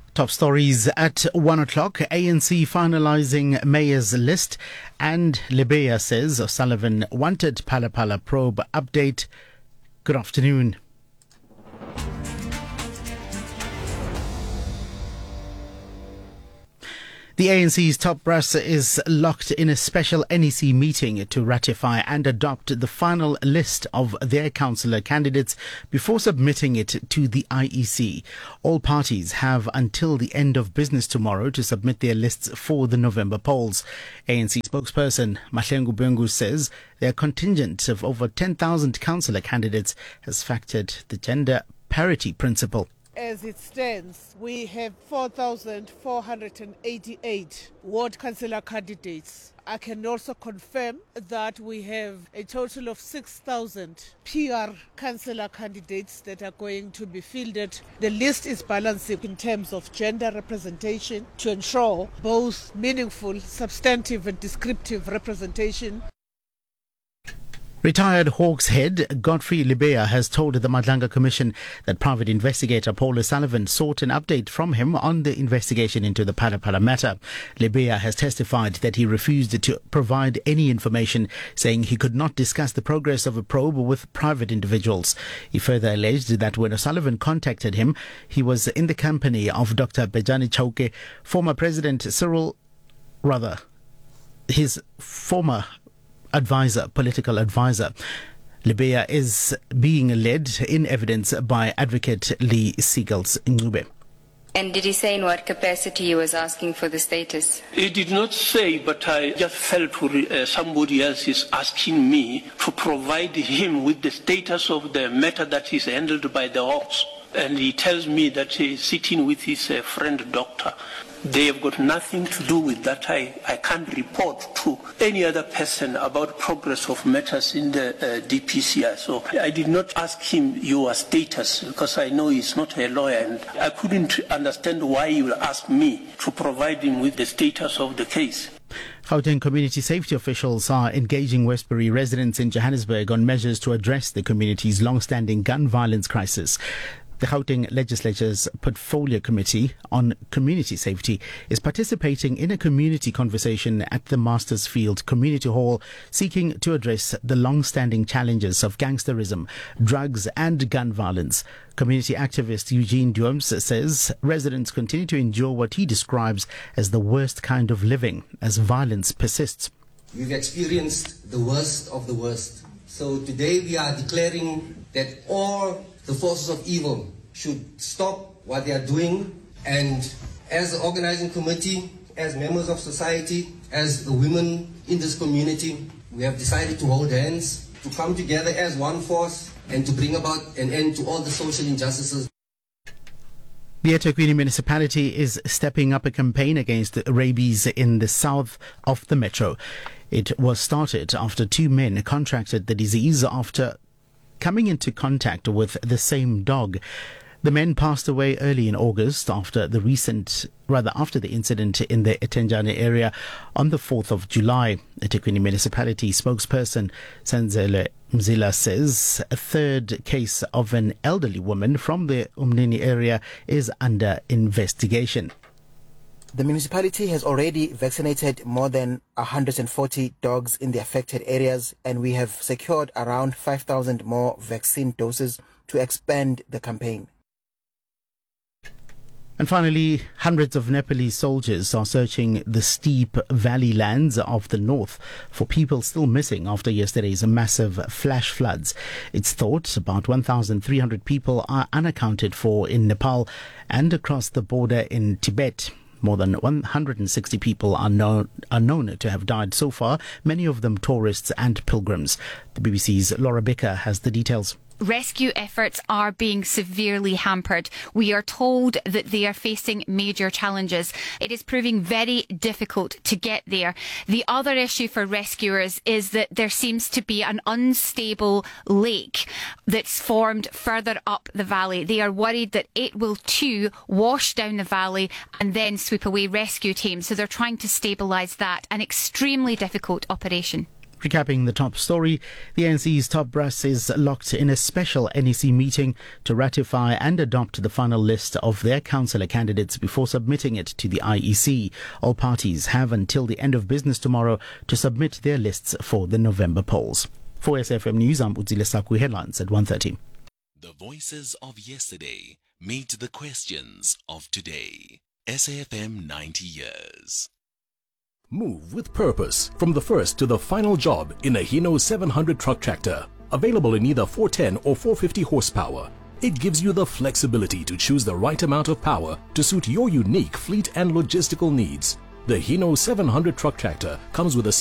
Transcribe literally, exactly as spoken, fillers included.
Top stories at one o'clock. A N C finalising mayor's list, and Lebeya says O'Sullivan wanted Phala Phala probe update. Good afternoon. The A N C's top brass is locked in a special N E C meeting to ratify and adopt the final list of their councillor candidates before submitting it to the I E C. All parties have until the end of business tomorrow to submit their lists for the November polls. A N C spokesperson Mahlengu Bhengu says their contingent of over ten thousand councillor candidates has factored the gender parity principle. As it stands, we have four thousand four hundred eighty-eight ward councillor candidates. I can also confirm that we have a total of six thousand P R councillor candidates that are going to be fielded. The list is balancing in terms of gender representation to ensure both meaningful, substantive and descriptive representation. Retired Hawks head Godfrey Lebeya has told the Madlanga Commission that private investigator Paul O'Sullivan sought an update from him on the investigation into the Phala Phala matter. Lebeya has testified that he refused to provide any information, saying he could not discuss the progress of a probe with private individuals. He further alleged that when O'Sullivan contacted him, he was in the company of Doctor Bejani Chauke, former President Cyril, rather, his former advisor, political advisor. Lebeya is being led in evidence by advocate Lee Siegels Ngube. And did he say in what capacity he was asking for the status? He did not say, but I just felt uh, somebody else is asking me to provide him with the status of the matter that is handled by the Hawks. And he tells me that he is sitting with his uh, friend doctor. They have got nothing to do with that. I, I can't report to any other person about progress of matters in the uh, D P C I. So I did not ask him your status because I know he's not a lawyer, and I couldn't understand why he will ask me to provide him with the status of the case. Gauteng community safety officials are engaging Westbury residents in Johannesburg on measures to address the community's long-standing gun violence crisis. The Gauteng Legislature's Portfolio Committee on Community Safety is participating in a community conversation at the Mastersfield Community Hall, seeking to address the long-standing challenges of gangsterism, drugs and gun violence. Community activist Eugene Dooms says residents continue to endure what he describes as the worst kind of living as violence persists. We've experienced the worst of the worst. So today we are declaring that all the forces of evil should stop what they are doing, and as the organizing committee, as members of society, as the women in this community, we have decided to hold hands, to come together as one force and to bring about an end to all the social injustices. The eThekwini municipality is stepping up a campaign against rabies in the south of the metro. It was started after two men contracted the disease after coming into contact with the same dog. The men passed away early in August after the recent, rather after the incident in the Etenjane area on the fourth of July. eThekwini municipality spokesperson Sanzele Mzila says a third case of an elderly woman from the Umnini area is under investigation. The municipality has already vaccinated more than one hundred forty dogs in the affected areas, and we have secured around five thousand more vaccine doses to expand the campaign. And finally, hundreds of Nepalese soldiers are searching the steep valley lands of the north for people still missing after yesterday's massive flash floods. It's thought about one thousand three hundred people are unaccounted for in Nepal and across the border in Tibet. More than one hundred sixty people are known, are known to have died so far, many of them tourists and pilgrims. The B B C's Laura Bicker has the details. Rescue efforts are being severely hampered. We are told that they are facing major challenges. It is proving very difficult to get there. The other issue for rescuers is that there seems to be an unstable lake that's formed further up the valley. They are worried that it will too wash down the valley and then sweep away rescue teams. So they're trying to stabilise that. An extremely difficult operation. Recapping the top story, the A N C's top brass is locked in a special N E C meeting to ratify and adopt the final list of their councillor candidates before submitting it to the I E C. All parties have until the end of business tomorrow to submit their lists for the November polls. For S F M News, I'm Udzile Saku, headlines at one thirty. The voices of yesterday meet the questions of today. S A F M ninety years. Move with purpose from the first to the final job in a Hino seven hundred truck tractor. Available in either four ten or four fifty horsepower. It gives you the flexibility to choose the right amount of power to suit your unique fleet and logistical needs. The Hino seven hundred truck tractor comes with a